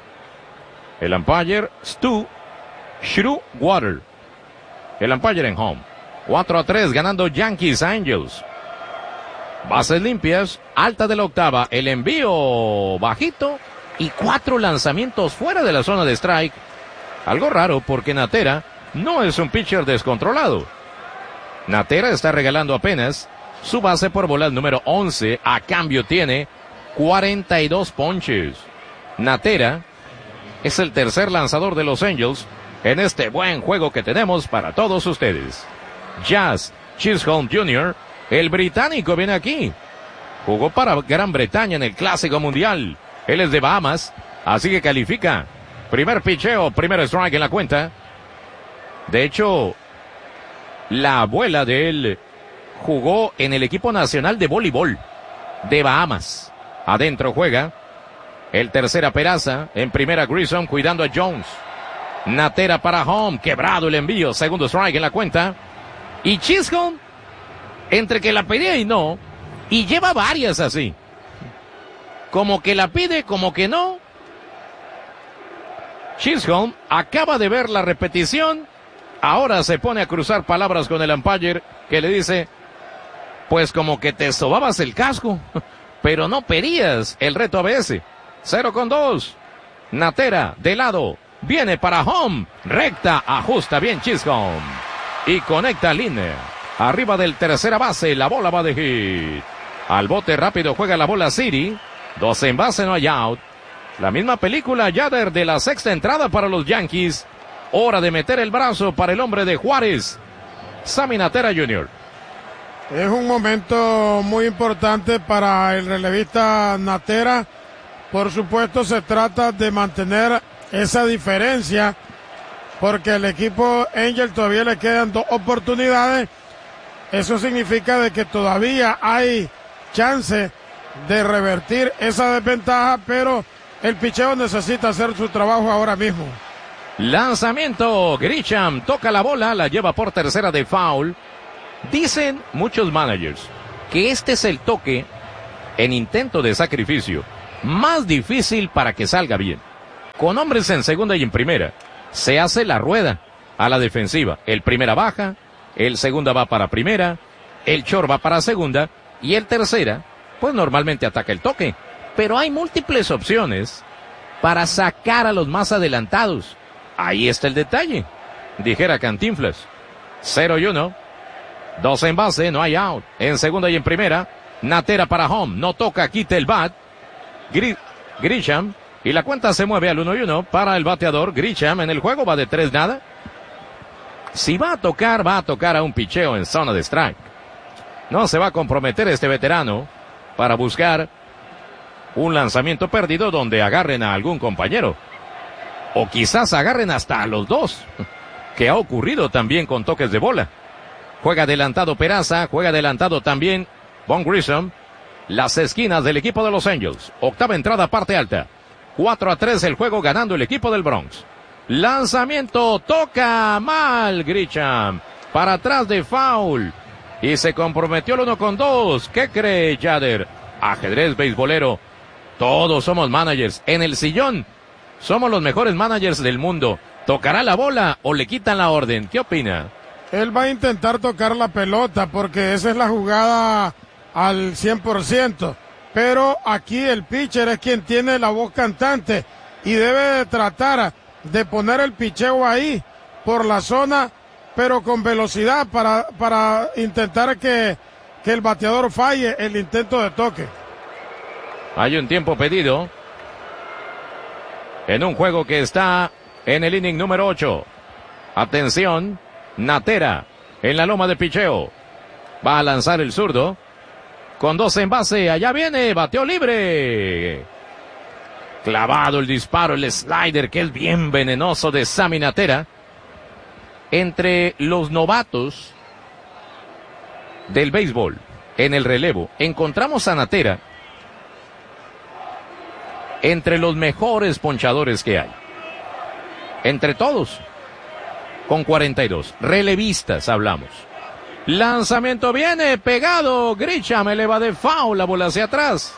El umpire, Stu Schroewater. El umpire en home. 4-3, ganando Yankees Angels. Bases limpias, alta de la octava, el envío bajito y 4 lanzamientos fuera de la zona de strike. Algo raro porque Natera no es un pitcher descontrolado. Natera está regalando apenas su base por bolas número 11. A cambio tiene 42 ponches. Natera es el tercer lanzador de los Angels en este buen juego que tenemos para todos ustedes. Jazz Chisholm Jr., el británico, viene aquí. Jugó para Gran Bretaña en el Clásico Mundial. Él es de Bahamas, así que califica. Primer picheo, primer strike en la cuenta. De hecho, la abuela de él jugó en el equipo nacional de voleibol de Bahamas. Adentro juega el tercera Peraza, en primera Grissom cuidando a Jones. Natera para home, quebrado el envío, segundo strike en la cuenta. Y Chisholm, entre que la pedía y no, y lleva varias así. Como que la pide, como que no. Chisholm acaba de ver la repetición, ahora se pone a cruzar palabras con el umpire, que le dice, pues como que te sobabas el casco, pero no pedías el reto ABS. 0-2. Natera, de lado, viene para home, recta, ajusta bien Chisholm. Y conecta línea. Arriba del tercera base, la bola va de hit. Al bote rápido juega la bola City. 2 en base, no hay out. La misma película Yader de la sexta entrada para los Yankees. Hora de meter el brazo para el hombre de Juárez, Sammy Natera Jr. Es un momento muy importante para el relevista Natera. Por supuesto, se trata de mantener esa diferencia, porque el equipo Angel todavía le quedan 2 oportunidades. Eso significa de que todavía hay chance de revertir esa desventaja, pero el picheo necesita hacer su trabajo ahora mismo. Lanzamiento, Grisham toca la bola, la lleva por tercera de foul. Dicen muchos managers que este es el toque en intento de sacrificio más difícil para que salga bien. Con hombres en segunda y en primera, se hace la rueda a la defensiva. El primera baja, el segunda va para primera, el short va para segunda y el tercera, pues normalmente ataca el toque. Pero hay múltiples opciones para sacar a los más adelantados. Ahí está el detalle, dijera Cantinflas. 0-1, 2 en base, no hay out. En segunda y en primera, Natera para home, no toca, quita el bat. Grisham, y la cuenta se mueve al 1-1 para el bateador. Grisham en el juego va de 3-0. Si va a tocar a un picheo en zona de strike. No se va a comprometer este veterano para buscar un lanzamiento perdido donde agarren a algún compañero. O quizás agarren hasta a los dos, que ha ocurrido también con toques de bola. Juega adelantado Peraza, juega adelantado también Von Grissom. Las esquinas del equipo de Los Angels. Octava entrada, parte alta. 4-3 el juego, ganando el equipo del Bronx. Lanzamiento, toca mal Grisham. Para atrás de foul. Y se comprometió el 1-2. ¿Qué cree Yader? Ajedrez beisbolero. Todos somos managers. En el sillón somos los mejores managers del mundo. ¿Tocará la bola o le quitan la orden? ¿Qué opina? Él va a intentar tocar la pelota porque esa es la jugada al 100%. Pero aquí el pitcher es quien tiene la voz cantante y debe tratar de poner el picheo ahí por la zona, pero con velocidad para intentar que el bateador falle el intento de toque. Hay un tiempo pedido en un juego que está en el inning número 8. Atención, Natera en la loma de picheo. Va a lanzar el zurdo. Con 2 en base, allá viene, bateo libre. Clavado el disparo, el slider que es bien venenoso de Sammy Natera. Entre los novatos del béisbol, en el relevo, encontramos a Natera entre los mejores ponchadores que hay. Entre todos, con 42. Relevistas hablamos. Lanzamiento viene, pegado, Grisham eleva de foul, la bola hacia atrás.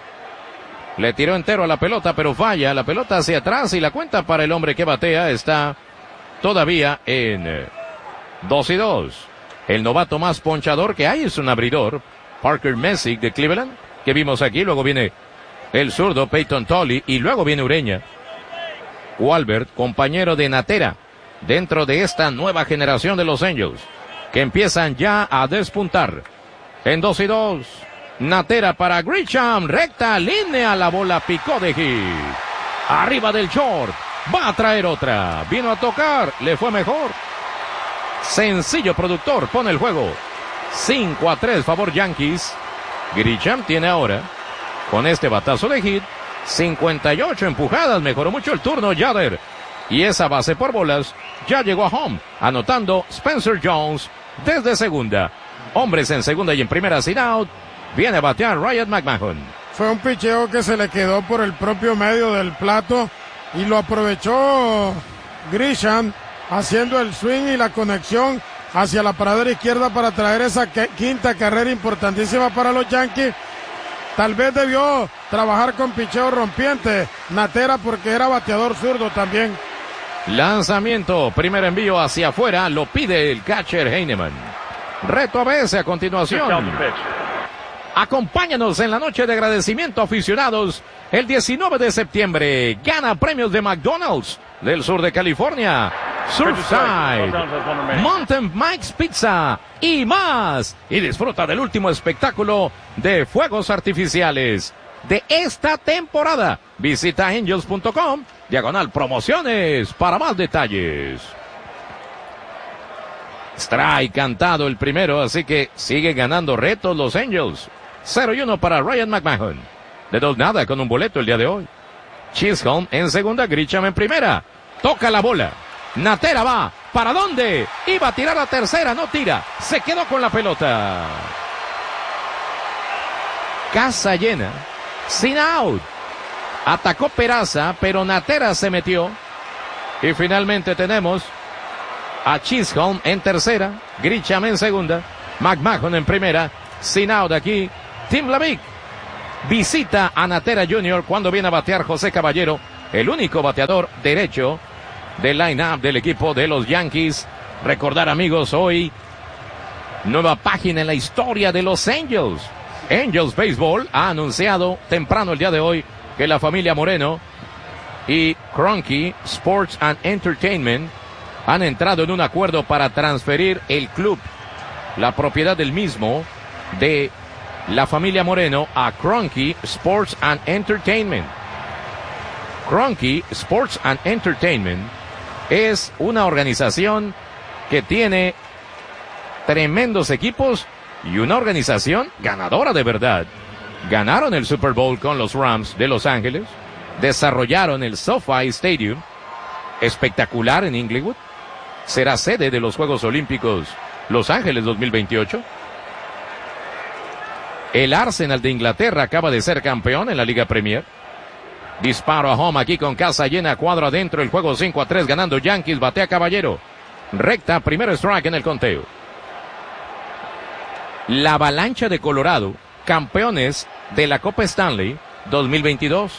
Le tiró entero a la pelota, pero falla, la pelota hacia atrás y la cuenta para el hombre que batea está todavía en 2-2. El novato más ponchador que hay es un abridor, Parker Messick de Cleveland, que vimos aquí, luego viene el zurdo Peyton Tolley y luego viene Ureña. Walbert, compañero de Natera, dentro de esta nueva generación de Los Angels, que empiezan ya a despuntar. En 2-2, Natera para Grisham, recta línea, la bola picó de hit. Arriba del short, va a traer otra, vino a tocar, le fue mejor. Sencillo productor, pone el juego. 5-3, favor Yankees. Grisham tiene ahora, con este batazo de hit, 58 empujadas, mejoró mucho el turno Yader. Y esa base por bolas ya llegó a home, anotando Spencer Jones desde segunda. Hombres en segunda y en primera sin out. Viene a batear Ryan McMahon. Fue un picheo que se le quedó por el propio medio del plato y lo aprovechó Grisham haciendo el swing y la conexión hacia la paradera izquierda para traer esa quinta carrera importantísima para los Yankees. Tal vez debió trabajar con picheo rompiente Natera porque era bateador zurdo también. Lanzamiento, primer envío hacia afuera, lo pide el catcher Heinemann. Reto a base a continuación. Acompáñanos en la noche de agradecimiento, aficionados. El 19 de septiembre gana premios de McDonald's del sur de California, Surfside, Mountain Mike's Pizza y más. Y disfruta del último espectáculo de fuegos artificiales de esta temporada. Visita angels.com, /promociones para más detalles. Strike cantado el primero, así que sigue ganando retos los Angels. 0-1 para Ryan McMahon. De 2-0 con un boleto el día de hoy. Chisholm en segunda, Grisham en primera. Toca la bola. Natera va. ¿Para dónde? Iba a tirar a tercera, no tira. Se quedó con la pelota. Casa llena. Sin out. Atacó Peraza, pero Natera se metió. Y finalmente tenemos a Chisholm en tercera, Grisham en segunda McMahon en primera. Sin out aquí. Tim Levick visita a Natera Jr. cuando viene a batear José Caballero, el único bateador derecho del line-up del equipo de los Yankees. Recordar, amigos, hoy nueva página en la historia de los Angels. Angels Baseball ha anunciado temprano el día de hoy que la familia Moreno y Kroenke Sports and Entertainment han entrado en un acuerdo para transferir el club, la propiedad del mismo, de la familia Moreno a Kroenke Sports and Entertainment. Kroenke Sports and Entertainment es una organización que tiene tremendos equipos y una organización ganadora de verdad. Ganaron el Super Bowl con los Rams de Los Ángeles, desarrollaron el SoFi Stadium, espectacular en Inglewood, será sede de los Juegos Olímpicos Los Ángeles 2028. El Arsenal de Inglaterra acaba de ser campeón en la Liga Premier. Disparo a home aquí con casa llena, cuadro adentro, el juego 5-3 ganando Yankees, batea Caballero. Recta, primer strike en el conteo. La Avalancha de Colorado, campeones de la Copa Stanley 2022.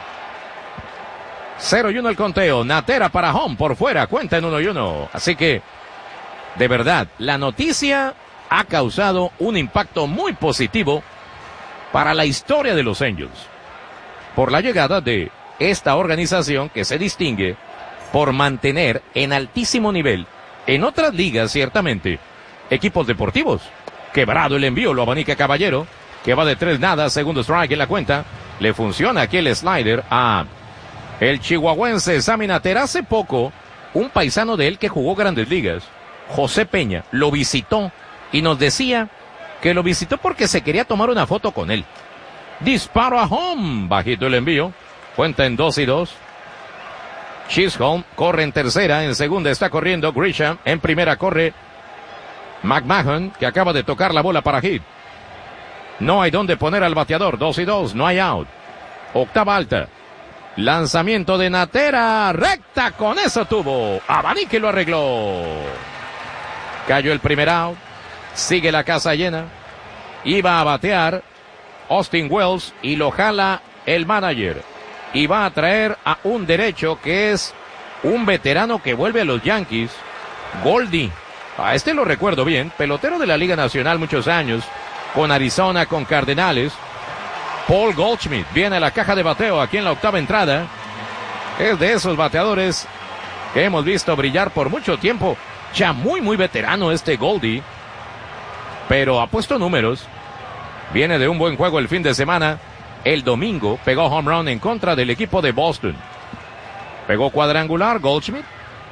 0-1 el conteo, Natera para home, por fuera, cuenta en 1-1. Así que, de verdad, la noticia ha causado un impacto muy positivo para la historia de los Angels, por la llegada de esta organización que se distingue por mantener en altísimo nivel, en otras ligas ciertamente, equipos deportivos. Quebrado el envío, lo abanica Caballero, que va de 3-0, segundo strike en la cuenta. Le funciona aquí el slider a el chihuahuense Sammy Natera. Hace poco, un paisano de él que jugó Grandes Ligas, José Peña, lo visitó y nos decía que lo visitó porque se quería tomar una foto con él. Disparo a home, bajito el envío, cuenta en 2-2. Chisholm corre en tercera, en segunda está corriendo Grisham, en primera corre McMahon, que acaba de tocar la bola para hit. No hay donde poner al bateador, 2-2, no hay out. Octava alta. Lanzamiento de Natera, recta, con eso tuvo. Abanique lo arregló. Cayó el primer out. Sigue la casa llena. Iba a batear Austin Wells y lo jala el manager. Y va a traer a un derecho que es un veterano que vuelve a los Yankees, Goldie. A este lo recuerdo bien, pelotero de la Liga Nacional muchos años, con Arizona, con Cardenales. Paul Goldschmidt viene a la caja de bateo aquí en la octava entrada. Es de esos bateadores que hemos visto brillar por mucho tiempo. Ya muy veterano este Goldie, pero ha puesto números. Viene de un buen juego el fin de semana. El domingo pegó home run en contra del equipo de Boston. Pegó cuadrangular Goldschmidt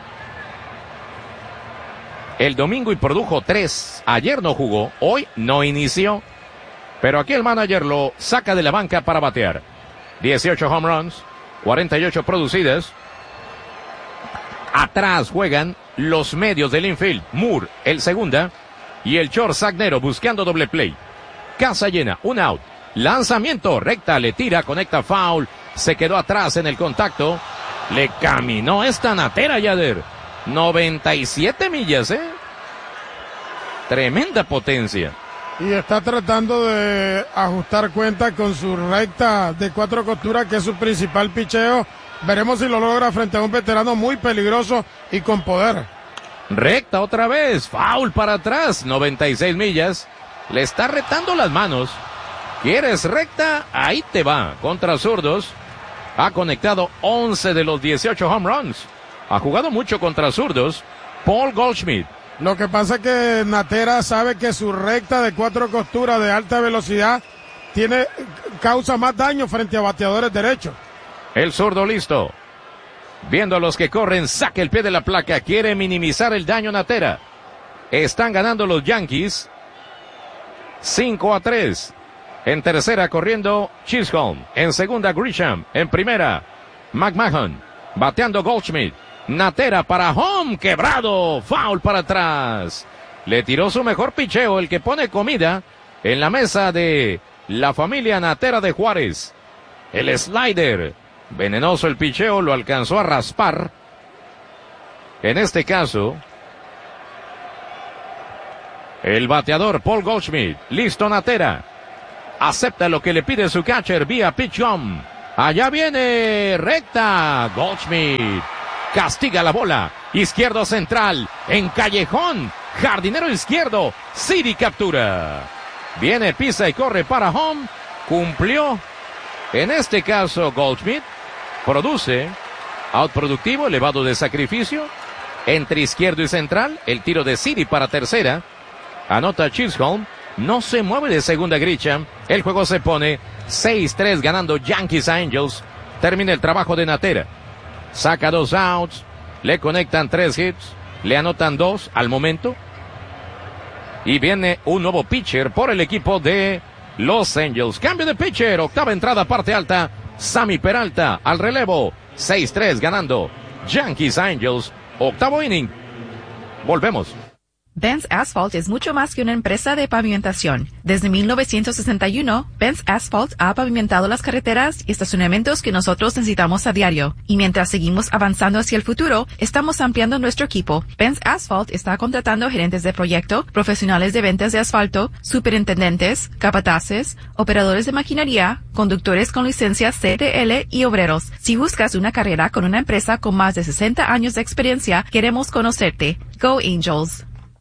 el domingo y produjo 3. Ayer no jugó, hoy no inició, pero aquí el manager lo saca de la banca para batear. 18 home runs, 48 producidas. Atrás juegan los medios del infield, Moore, el segunda, y el short Sagnero buscando doble play. Casa llena, un out. Lanzamiento, recta, le tira, conecta foul. Se quedó atrás en el contacto. Le caminó esta Natera, Yader. 97 millas, Tremenda potencia. Y está tratando de ajustar cuenta con su recta de 4 costuras, que es su principal picheo. Veremos si lo logra frente a un veterano muy peligroso y con poder. Recta otra vez, foul para atrás, 96 millas. Le está retando las manos. ¿Quieres recta? Ahí te va. Contra zurdos. Ha conectado 11 de los 18 home runs. Ha jugado mucho contra zurdos. Paul Goldschmidt. Lo que pasa es que Natera sabe que su recta de 4 costuras de alta velocidad causa más daño frente a bateadores derechos. El zurdo listo. Viendo a los que corren, saca el pie de la placa. Quiere minimizar el daño Natera. Están ganando los Yankees 5-3. En tercera corriendo Chisholm. En segunda Grisham. En primera McMahon. Bateando Goldschmidt. Natera para home. Quebrado. Foul para atrás. Le tiró su mejor picheo, el que pone comida en la mesa de la familia Natera de Juárez. El slider. Venenoso el picheo. Lo alcanzó a raspar. En este caso El bateador Paul Goldschmidt. Listo Natera. Acepta lo que le pide su catcher vía pitch home. Allá viene recta. Goldschmidt castiga la bola. Izquierdo central. En callejón. Jardinero izquierdo. City captura. Viene, pisa y corre para home. Cumplió. En este caso Goldschmidt. Produce. Out productivo. Elevado de sacrificio. Entre izquierdo y central. El tiro de City para tercera. Anota Chisholm. No se mueve de segunda gricha. El juego se pone 6-3 ganando Yankees a Angels. Termina el trabajo de Natera. Saca 2 outs. Le conectan 3 hits. Le anotan 2 al momento. Y viene un nuevo pitcher por el equipo de Los Angels. Cambio de pitcher. Octava entrada, parte alta. Sammy Peralta al relevo. 6-3 ganando Yankees a Angels. Octavo inning. Volvemos. Benz Asphalt es mucho más que una empresa de pavimentación. Desde 1961, Benz Asphalt ha pavimentado las carreteras y estacionamientos que nosotros necesitamos a diario. Y mientras seguimos avanzando hacia el futuro, estamos ampliando nuestro equipo. Benz Asphalt está contratando gerentes de proyecto, profesionales de ventas de asfalto, superintendentes, capataces, operadores de maquinaria, conductores con licencia CDL y obreros. Si buscas una carrera con una empresa con más de 60 años de experiencia, queremos conocerte. Go Angels!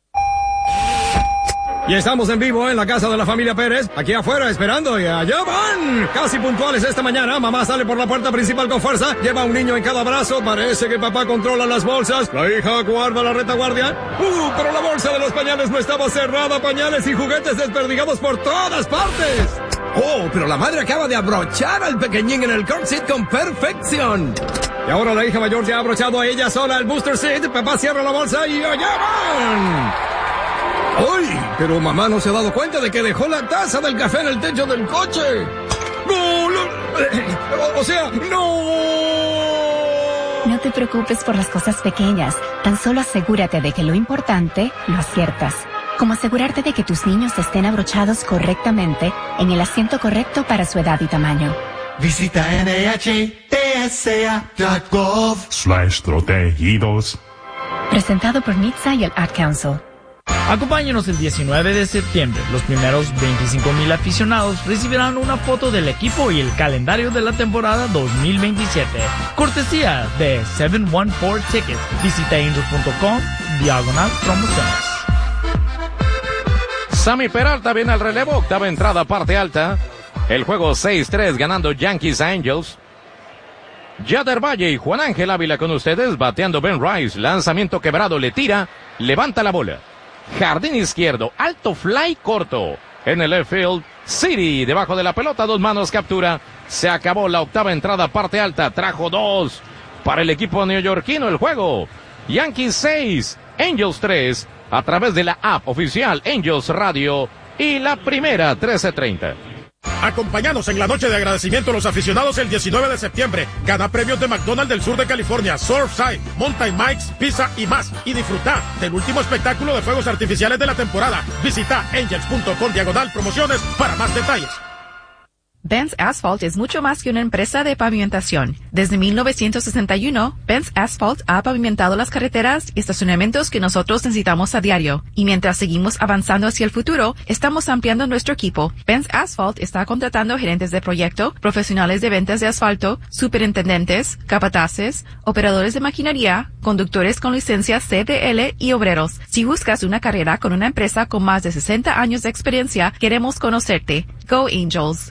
Y estamos en vivo en la casa de la familia Pérez, aquí afuera esperando y allá van. Casi puntuales esta mañana, mamá sale por la puerta principal con fuerza, lleva un niño en cada brazo, parece que papá controla las bolsas, la hija guarda la retaguardia. Pero la bolsa de los pañales no estaba cerrada, pañales y juguetes desperdigados por todas partes. Oh, pero la madre acaba de abrochar al pequeñín en el car seat con perfección. Y ahora la hija mayor ya ha abrochado a ella sola el booster seat, papá cierra la bolsa y allá van. ¡Ay! Pero mamá no se ha dado cuenta de que dejó la taza del café en el techo del coche. ¡No! O sea, ¡no! No te preocupes por las cosas pequeñas. Tan solo asegúrate de que lo importante lo aciertas. Como asegurarte de que tus niños estén abrochados correctamente en el asiento correcto para su edad y tamaño. Visita NHTSA.gov/protegidos. Presentado por NHTSA y el Ad Council. Acompáñenos el 19 de septiembre. Los primeros 25,000 aficionados recibirán una foto del equipo y el calendario de la temporada 2027. Cortesía de 714 Tickets. Visita angels.com/promociones. Sammy Peralta viene al relevo. Octava entrada, parte alta. El juego 6-3 ganando Yankees a Angels. Yader Valle y Juan Ángel Ávila con ustedes. Bateando Ben Rice. Lanzamiento quebrado. Le tira. Levanta la bola. Jardín izquierdo, alto fly corto. En el left field, City debajo de la pelota, 2 manos, captura. Se acabó la octava entrada, parte alta. Trajo 2 para el equipo neoyorquino el juego. Yankees 6, Angels 3, a través de la app oficial Angels Radio y la primera 13:30. Acompáñanos en la noche de agradecimiento a los aficionados el 19 de septiembre. Gana premios de McDonald's del sur de California, Surfside, Mountain Mike's, Pizza y más. Y disfruta del último espectáculo de fuegos artificiales de la temporada. Visita angels.com/promociones para más detalles. Benz Asphalt es mucho más que una empresa de pavimentación. Desde 1961, Benz Asphalt ha pavimentado las carreteras y estacionamientos que nosotros necesitamos a diario. Y mientras seguimos avanzando hacia el futuro, estamos ampliando nuestro equipo. Benz Asphalt está contratando gerentes de proyecto, profesionales de ventas de asfalto, superintendentes, capataces, operadores de maquinaria, conductores con licencia CDL y obreros. Si buscas una carrera con una empresa con más de 60 años de experiencia, queremos conocerte. Go Angels!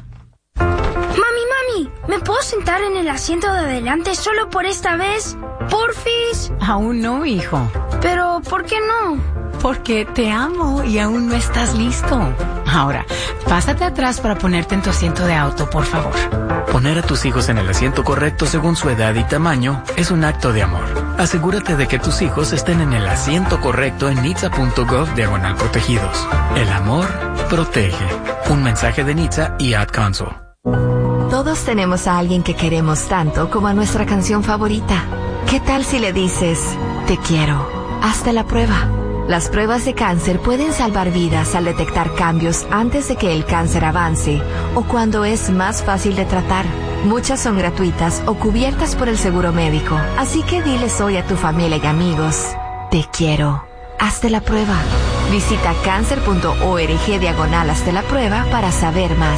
Mami, ¿me puedo sentar en el asiento de adelante solo por esta vez? ¿Porfis? Aún no, hijo. Pero, ¿por qué no? Porque te amo y aún no estás listo. Ahora, pásate atrás para ponerte en tu asiento de auto, por favor. Poner a tus hijos en el asiento correcto según su edad y tamaño es un acto de amor. Asegúrate de que tus hijos estén en el asiento correcto en NHTSA.gov/protegidos. El amor protege. Un mensaje de NHTSA y Ad Council. Todos tenemos a alguien que queremos tanto como a nuestra canción favorita. ¿Qué tal si le dices, te quiero? Hazte la prueba. Las pruebas de cáncer pueden salvar vidas al detectar cambios antes de que el cáncer avance o cuando es más fácil de tratar. Muchas son gratuitas o cubiertas por el seguro médico. Así que diles hoy a tu familia y amigos, te quiero. Hazte la prueba. Visita cáncer.org/hazte la prueba para saber más.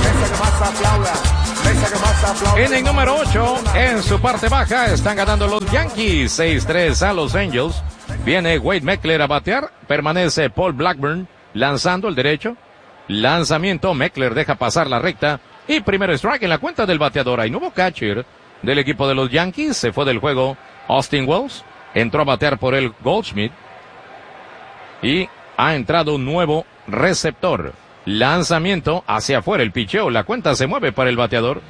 Inning número 8, en su parte baja, están ganando los Yankees 6-3 a Los Angels. Viene Wade Meckler a batear, permanece Paul Blackburn lanzando el derecho. Lanzamiento, Meckler deja pasar la recta y primer strike en la cuenta del bateador. Ahí no hubo catcher del equipo de los Yankees, se fue del juego Austin Wells, entró a batear por el Goldschmidt y ha entrado un nuevo receptor. Lanzamiento hacia afuera, el picheo, la cuenta se mueve para el bateador.